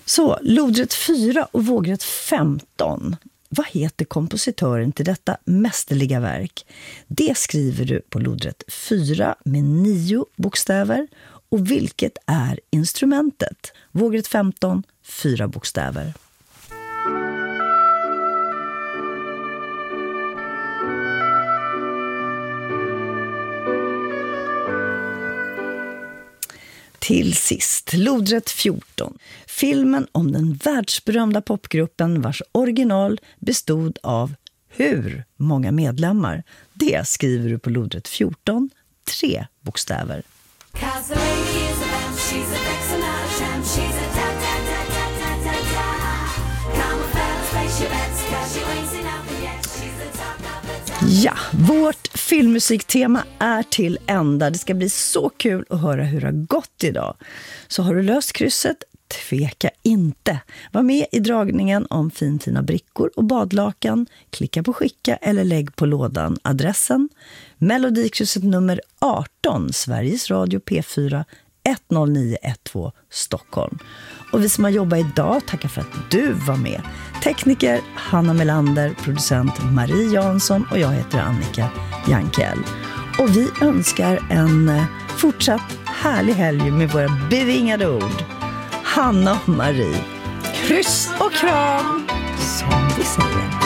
Så, lodrätt 4 och vågrätt 15. Vad heter kompositören till detta mästerliga verk? Det skriver du på lodrätt 4 med 9 bokstäver. Och vilket är instrumentet? Vågrätt 15, 4 bokstäver. Till sist, lodrätt 14. Filmen om den världsberömda popgruppen vars original bestod av hur många medlemmar? Det skriver du på lodrätt 14, 3 bokstäver. Ja, vårt filmmusiktema är till ända. Det ska bli så kul att höra hur det har gått idag. Så har du löst krysset, tveka inte. Var med i dragningen om fina brickor och badlakan. Klicka på skicka eller lägg på lådan adressen. Melodikrysset nummer 18, Sveriges Radio P4 10912 Stockholm. Och vi som har jobbat idag tackar för att du var med. Tekniker Hanna Melander, producent Marie Jansson och jag heter Annika Jankell. Och vi önskar en fortsatt härlig helg med våra bevingade ord. Hanna och Marie, kryss och kram, som vi säger.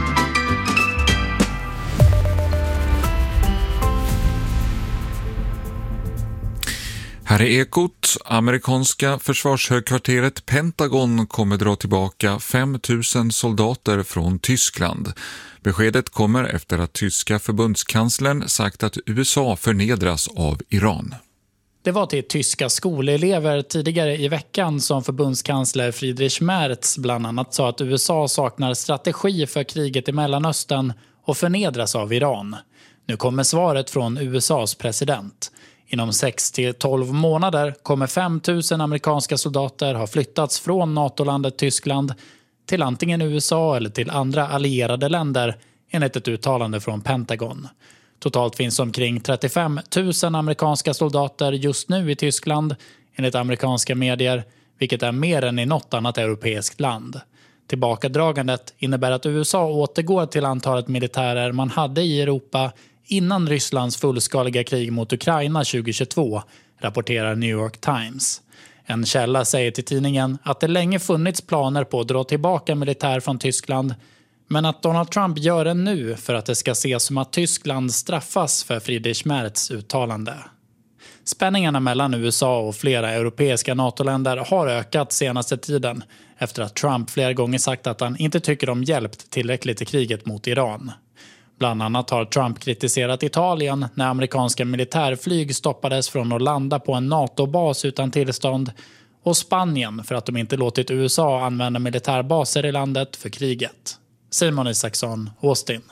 Här är Ekot. Amerikanska försvarshögkvarteret Pentagon kommer dra tillbaka 5 000 soldater från Tyskland. Beskedet kommer efter att tyska förbundskanslern sagt att USA förnedras av Iran. Det var till tyska skolelever tidigare i veckan som förbundskansler Friedrich Merz bland annat sa att USA saknar strategi för kriget i Mellanöstern och förnedras av Iran. Nu kommer svaret från USAs president. Inom 6-12 månader kommer 5 000 amerikanska soldater ha flyttats från NATO-landet Tyskland till antingen USA eller till andra allierade länder enligt ett uttalande från Pentagon. Totalt finns omkring 35 000 amerikanska soldater just nu i Tyskland enligt amerikanska medier, vilket är mer än i något annat europeiskt land. Tillbakadragandet innebär att USA återgår till antalet militärer man hade i Europa innan Rysslands fullskaliga krig mot Ukraina 2022, rapporterar New York Times. En källa säger till tidningen att det länge funnits planer på att dra tillbaka militär från Tyskland, men att Donald Trump gör det nu för att det ska ses som att Tyskland straffas för Friedrich Merz uttalande. Spänningarna mellan USA och flera europeiska NATO-länder har ökat senaste tiden efter att Trump flera gånger sagt att han inte tycker de hjälpt tillräckligt i kriget mot Iran. Bland annat har Trump kritiserat Italien när amerikanska militärflyg stoppades från att landa på en NATO-bas utan tillstånd och Spanien för att de inte låtit USA använda militärbaser i landet för kriget. Simon Isaksson, Austin.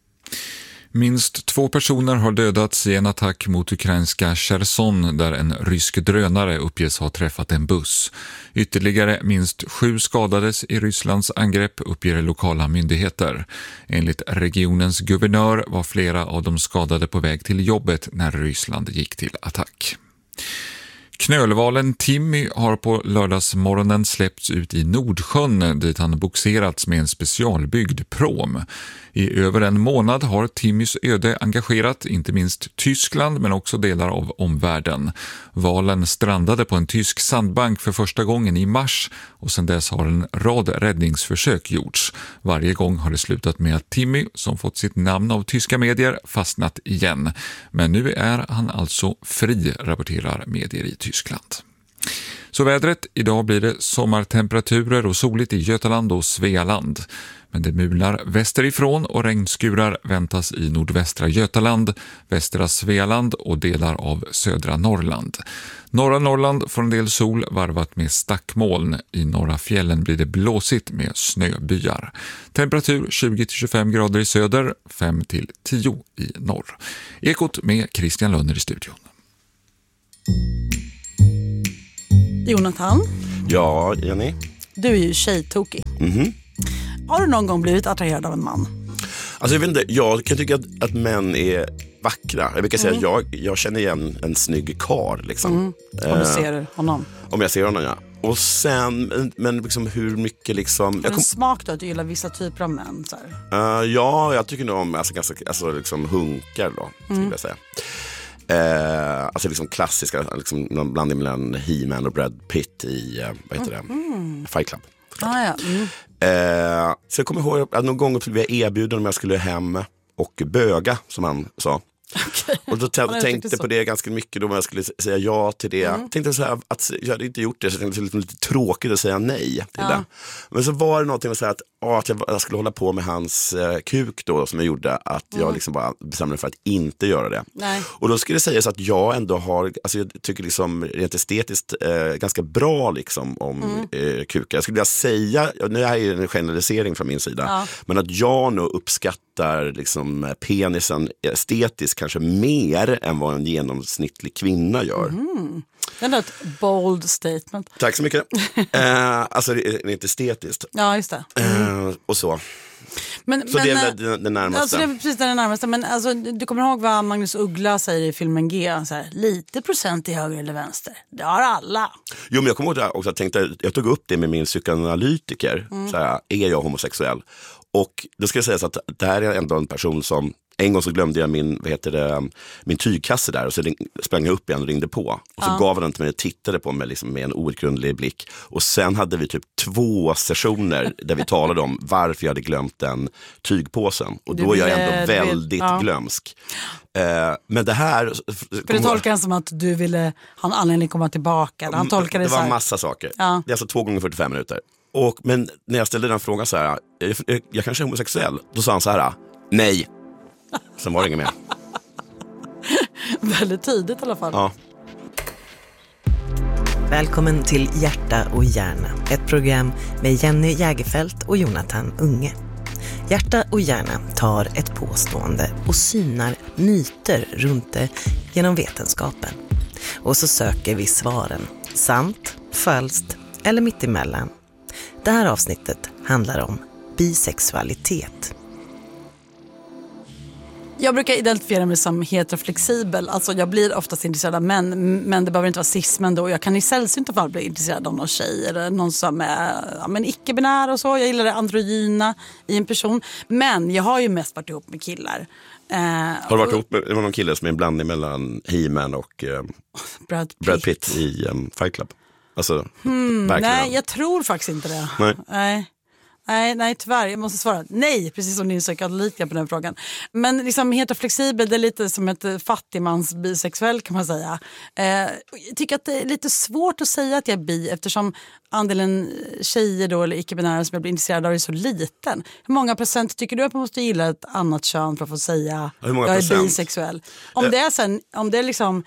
Minst 2 personer har dödats i en attack mot ukrainska Cherson där en rysk drönare uppges ha träffat en buss. Ytterligare minst 7 skadades i Rysslands angrepp, uppger lokala myndigheter. Enligt regionens guvernör var flera av de skadade på väg till jobbet när Ryssland gick till attack. Knölvalen Timmy har på lördagsmorgonen släppts ut i Nordsjön dit han boxerats med en specialbyggd prom. I över en månad har Timmys öde engagerat inte minst Tyskland men också delar av omvärlden. Valen strandade på en tysk sandbank för första gången i mars och sedan dess har en rad räddningsförsök gjorts. Varje gång har det slutat med att Timmy, som fått sitt namn av tyska medier, fastnat igen. Men nu är han alltså fri, rapporterar medier i Tyskland. Så vädret, idag blir det sommartemperaturer och soligt i Götaland och Svealand. Men det mulnar västerifrån och regnskurar väntas i nordvästra Götaland, västra Svealand och delar av södra Norrland. Norra Norrland får en del sol varvat med stackmoln. I norra fjällen blir det blåsigt med snöbyar. Temperatur 20-25 grader i söder, 5-10 i norr. Ekot med Christian Lönner i studion. Jonathan? Ja, Jenny? Du är ju tjejtokig. Mhm. Har du någon gång blivit attraherad av en man? Alltså jag vet inte, jag kan tycka att män är vackra. Jag brukar säga att jag känner igen en snygg karl liksom. Om du ser honom. Om jag ser honom, ja. Och sen, men liksom hur mycket liksom... Är det en smak då att du gillar vissa typer av män? Så här? Ja, jag tycker nog om ganska liksom hunkar då, skulle jag säga. Alltså liksom klassiska, liksom någon blandning mellan He-Man och Brad Pitt i, vad heter det? Fight Club. Så jag kommer ihåg att någon gång blev jag erbjuden om jag skulle hem och böga, som han sa. Okay. Och då tänkte på det ganska mycket då, om jag skulle säga ja till det. Tänkte så här att jag hade inte gjort det, så jag tänkte det var lite tråkigt att säga nej till det. Men så var det någonting att säga att jag skulle hålla på med hans kuk då, som jag gjorde att jag liksom bara bestämde mig för att inte göra det. Nej. Och då skulle det sägas att jag ändå har, alltså jag tycker liksom rent estetiskt ganska bra liksom om kukar. Jag skulle vilja säga, nu är det en generalisering från min sida, men att jag nog uppskattar liksom penisen estetiskt kanske mer än vad en genomsnittlig kvinna gör. Det är ett bold statement. Tack så mycket. Alltså det är inte estetiskt. Ja, just det. Och så. Så det är väl det närmaste. Alltså det är precis det närmaste. Men alltså, du kommer ihåg vad Magnus Uggla säger i filmen G? Så här, lite procent i höger eller vänster. Det har alla. Jo, men jag kommer ihåg att också jag tog upp det med min psykoanalytiker. Så här, är jag homosexuell? Och då ska jag säga så att det här är ändå en person som... En gång så glömde jag min tygkasse där, och så sprang jag upp igen och ringde på. Och så gav han den till mig och tittade på mig liksom med en outgrundlig blick. Och sen hade vi typ 2 sessioner där vi talade om varför jag hade glömt den tygpåsen. Och då är jag ändå väldigt glömsk. Men det här... För det tolkar han som att du ville ha en anledning att komma tillbaka. Han tolkade det så här. var massa saker. Det är alltså 2 gånger 45 minuter. Men när jag ställde den frågan så här, jag kanske är homosexuell. Då sa han så här, nej. Sen var det inget mer. Väldigt tidigt i alla fall. Ja. Välkommen till Hjärta och hjärna. Ett program med Jenny Jägerfelt och Jonathan Unge. Hjärta och hjärna tar ett påstående och synar myter runt det genom vetenskapen. Och så söker vi svaren. Sant, falskt eller mittemellan. Det här avsnittet handlar om bisexualitet. Jag brukar identifiera mig som heteroflexibel. Alltså jag blir oftast intresserad av män, men det behöver inte vara cis-män då. Jag kan i sällsynta fall bli intresserad av någon tjej eller någon som är icke-binär och så. Jag gillar det androgyna i en person. Men jag har ju mest varit ihop med killar. Har du varit ihop med någon kille som är en blandning mellan He-Man och Brad Pitt i Fight Club? Alltså, nej, jag tror faktiskt inte det. Nej, tyvärr. Jag måste svara nej, precis som din psykoanalytiker på den frågan. Men liksom heteroflexibel, det är lite som ett fattigmans bisexuell kan man säga. Jag tycker att det är lite svårt att säga att jag är bi eftersom andelen tjejer då, eller icke-binära som jag blir intresserad av är så liten. Hur många procent tycker du att man måste gilla ett annat kön för att få säga jag är bisexuell? Om det är liksom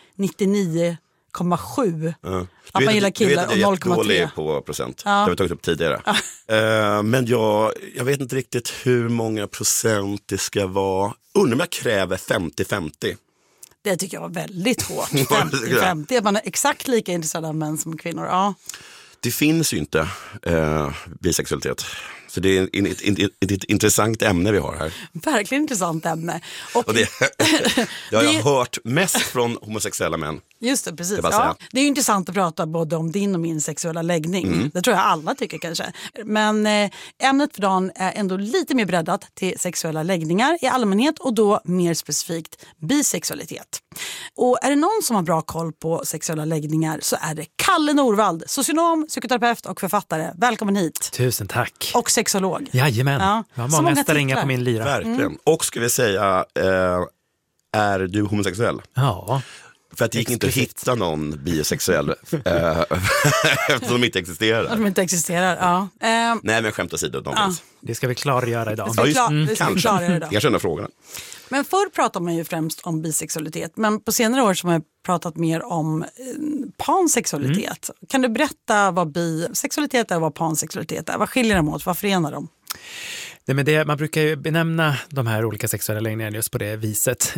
99,7 att man gillar killar och 0,3. Jag är dålig på procent. Det har vi tagit upp tidigare. Men jag vet inte riktigt hur många procent det ska vara. Undrar om jag kräver 50-50. Det tycker jag var väldigt hårt. 50-50. Att man är exakt lika intresserad av män som kvinnor. Ja. Det finns ju inte bisexualitet. Så det är ett intressant ämne vi har här. Verkligen intressant ämne. Och det har jag hört mest från homosexuella män. Just det, precis. Det är ju intressant att prata både om din och min sexuella läggning. Det tror jag alla tycker kanske. Men ämnet för dagen är ändå lite mer breddat till sexuella läggningar i allmänhet och då mer specifikt bisexualitet. Och är det någon som har bra koll på sexuella läggningar så är det Kalle Norvald, socionom, psykoterapeut och författare. Välkommen hit. Tusen tack. Och sexolog. Jajamän. Ja. Jag har många strängar på min lyra. Verkligen. Och ska vi säga, är du homosexuell? Ja. För att det gick inte att hitta någon bisexuell eftersom de inte existerar. De inte existerar, ja. Nej, men skämt åsido. Det ska vi klargöra idag. Kanske enda frågorna. Men förr pratade man ju främst om bisexualitet. Men på senare år så har man pratat mer om pansexualitet. Kan du berätta vad bisexualitet är och vad pansexualitet är? Vad skiljer de åt? Vad förenar de? Nej, men man brukar ju benämna de här olika sexuella läggningarna just på det viset.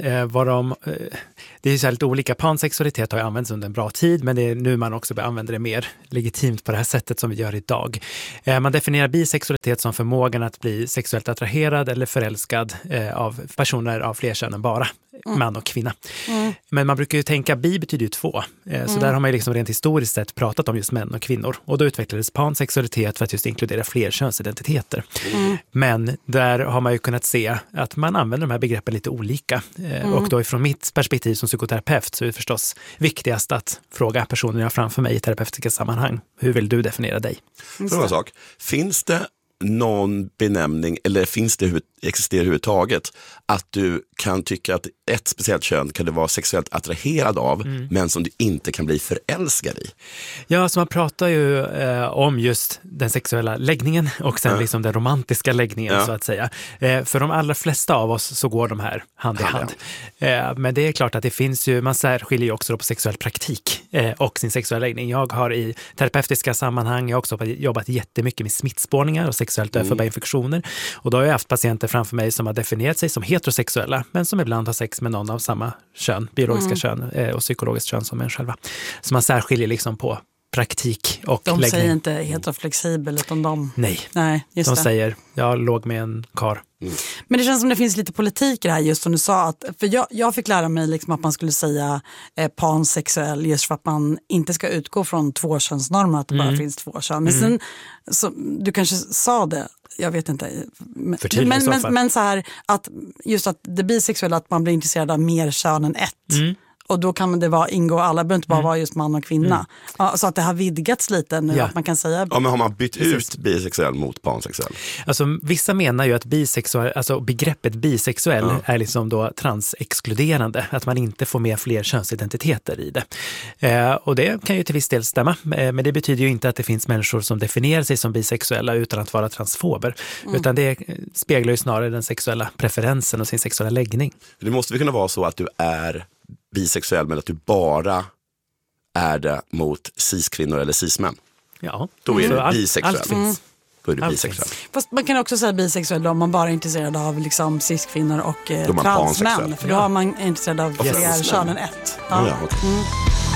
Det är ju så här lite olika. Pansexualitet har ju använts under en bra tid, men det är nu man också använder det mer legitimt på det här sättet som vi gör idag. Man definierar bisexualitet som förmågan att bli sexuellt attraherad eller förälskad av personer av fler kön än bara man och kvinna. Men man brukar ju tänka, bi betyder ju 2. Så där har man ju liksom rent historiskt sett pratat om just män och kvinnor. Och då utvecklades pansexualitet för att just inkludera fler könsidentiteter. Men där har man ju kunnat se att man använder de här begreppen lite olika. Och då ifrån mitt perspektiv som psykoterapeut så är det förstås viktigast att fråga personen jag har framför mig i terapeutiska sammanhang. Hur vill du definiera dig? Fråga sak. Finns det någon benämning eller existerar överhuvudtaget att du kan tycka att ett speciellt kön kan du vara sexuellt attraherad av men som du inte kan bli förälskad i? Ja, så man pratar ju om just den sexuella läggningen och sen liksom den romantiska läggningen så att säga. För de allra flesta av oss så går de här hand i hand. Men det är klart att det finns ju, man särskiljer ju också på sexuell praktik och sin sexuella läggning. Jag har i terapeutiska sammanhang, jag har också jobbat jättemycket med smittspårningar och sexuellt överförbara infektioner. Och då har jag haft patienter framför mig som har definierat sig som heterosexuella men som ibland har sex med någon av samma kön, biologiska kön och psykologiskt kön som en själva. Så man särskiljer liksom på praktik och läggning. De säger inte heteroflexibel utan de... Nej, just de det. säger jag låg med en kar. Men det känns som det finns lite politik i det här just som du sa. För jag fick lära mig liksom att man skulle säga pansexuell just för att man inte ska utgå från tvåkönsnormer, att det bara finns 2 kön. Men sen, så, du kanske sa det, jag vet inte. Men så här, att just att det bisexuella, att man blir intresserad av mer kön än ett. Och då kan det ingå, alla behöver inte bara vara just man och kvinna. Ja, så att det har vidgats lite nu, att man kan säga... Ja, men har man bytt ut bisexuell mot pansexuell? Alltså vissa menar ju att alltså begreppet bisexuell är liksom då transexkluderande, att man inte får med fler könsidentiteter i det. Och det kan ju till viss del stämma, men det betyder ju inte att det finns människor som definierar sig som bisexuella utan att vara transfober. Utan det speglar ju snarare den sexuella preferensen och sin sexuella läggning. Det måste väl kunna vara så att du är bisexuell men att du bara är det mot cis-kvinnor eller cis-män. Ja. Då är du bisexuell. Allt finns. Då är du bisexuell. Fast man kan också säga bisexuell om man bara är intresserad av liksom cis-kvinnor och transmän. För då är man intresserad av fler kön än ett. Ja, okay.